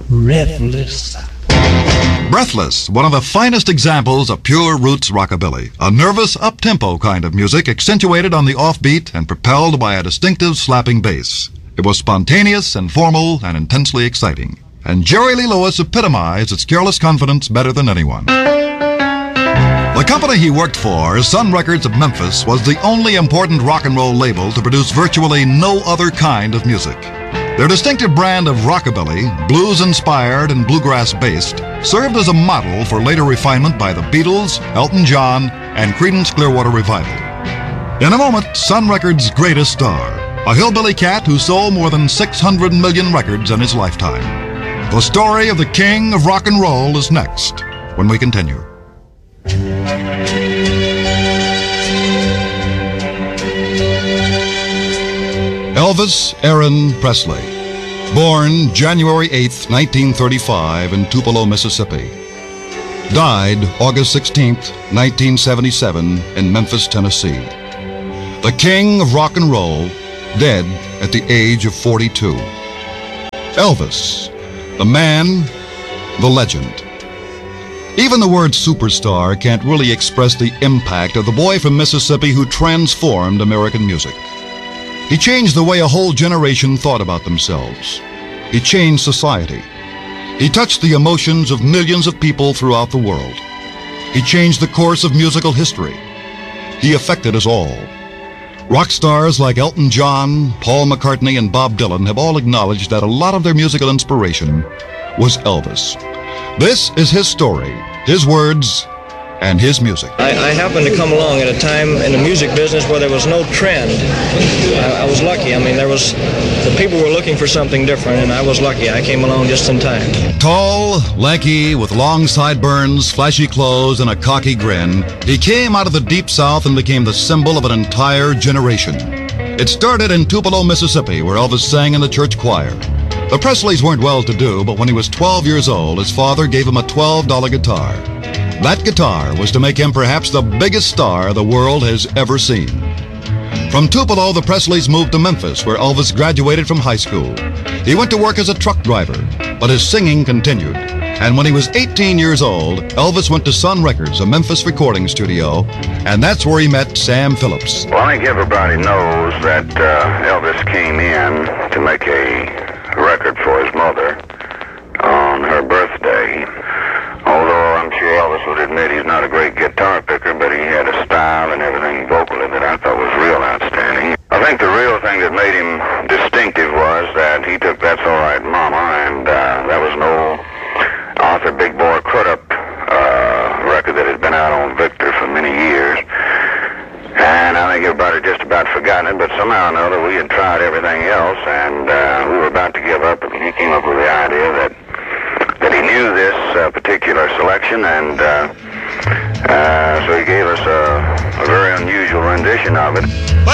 Breathless. Breathless, one of the finest examples of pure roots rockabilly. A nervous, up-tempo kind of music accentuated on the offbeat and propelled by a distinctive slapping bass. It was spontaneous and formal and intensely exciting. And Jerry Lee Lewis epitomized its careless confidence better than anyone. The company he worked for, Sun Records of Memphis, was the only important rock and roll label to produce virtually no other kind of music. Their distinctive brand of rockabilly, blues-inspired and bluegrass-based, served as a model for later refinement by the Beatles, Elton John, and Creedence Clearwater Revival. In a moment, Sun Records' greatest star, a hillbilly cat who sold more than 600 million records in his lifetime. The story of the king of rock and roll is next, when we continue. Elvis Aaron Presley, born January 8, 1935 in Tupelo, Mississippi. Died August 16, 1977 in Memphis, Tennessee. The king of rock and roll, dead at the age of 42. Elvis, the man, the legend. Even the word superstar can't really express the impact of the boy from Mississippi who transformed American music. He changed the way a whole generation thought about themselves. He changed society. He touched the emotions of millions of people throughout the world. He changed the course of musical history. He affected us all. Rock stars like Elton John, Paul McCartney, and Bob Dylan have all acknowledged that a lot of their musical inspiration was Elvis. This is his story, his words, and his music. I happened to come along at a time in the music business where there was no trend. I was lucky. I mean, the people were looking for something different, and I was lucky. I came along just in time. Tall, lanky, with long sideburns, flashy clothes, and a cocky grin, he came out of the Deep South and became the symbol of an entire generation. It started in Tupelo, Mississippi, where Elvis sang in the church choir. The Presleys weren't well-to-do, but when he was 12 years old, his father gave him a $12 guitar. That guitar was to make him perhaps the biggest star the world has ever seen. From Tupelo, the Presleys moved to Memphis, where Elvis graduated from high school. He went to work as a truck driver, but his singing continued. And when he was 18 years old, Elvis went to Sun Records, a Memphis recording studio, and that's where he met Sam Phillips. Well, I think everybody knows that Elvis came in to make a record for his mother on her birthday. Although I'm sure Elvis would admit he's not a great guitar picker, but he had a style and everything vocally that I thought was real outstanding. I think the real thing that made him distinctive was that he took That's All Right Mama, and that was an old Arthur Big Boy Crudup record that had been out on Victor for many years. And I think everybody just about forgotten it, but somehow or another we had tried everything else, and we were about to give up, and he came up with the idea that he knew this particular selection, and so he gave us a very unusual rendition of it.